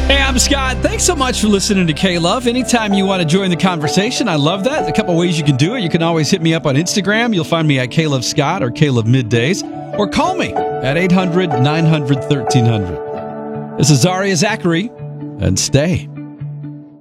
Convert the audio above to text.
Hey, I'm Scott. Thanks so much for listening to K-Love. Anytime you want to join the conversation, I love that. A couple ways you can do it. You can always hit me up on Instagram. You'll find me at K-Love Scott or K-Love Middays. Or call me at 800-900-1300. This is Zaria Zachary, and stay.